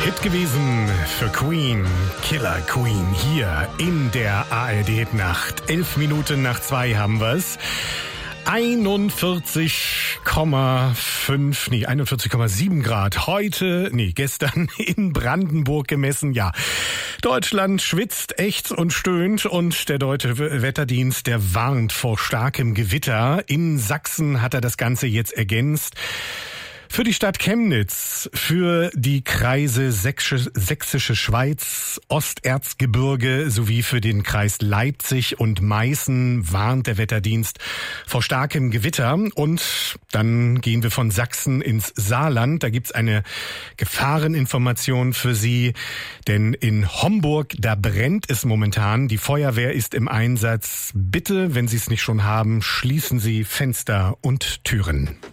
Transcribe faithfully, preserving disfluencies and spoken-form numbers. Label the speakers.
Speaker 1: Hit gewesen für Queen, Killer Queen, hier in der A R D-Nacht. Elf Minuten nach zwei haben wir's. einundvierzig Komma fünf, nee, einundvierzig Komma sieben Grad. Heute, nee, gestern in Brandenburg gemessen, ja. Deutschland schwitzt, ächzt und stöhnt und der Deutsche Wetterdienst, der warnt vor starkem Gewitter. In Sachsen hat er das Ganze jetzt ergänzt. Für die Stadt Chemnitz, für die Kreise Sächsische, Sächsische Schweiz, Osterzgebirge sowie für den Kreis Leipzig und Meißen warnt der Wetterdienst vor starkem Gewitter. Und dann gehen wir von Sachsen ins Saarland. Da gibt's eine Gefahreninformation für Sie. Denn in Homburg, da brennt es momentan. Die Feuerwehr ist im Einsatz. Bitte, wenn Sie es nicht schon haben, schließen Sie Fenster und Türen.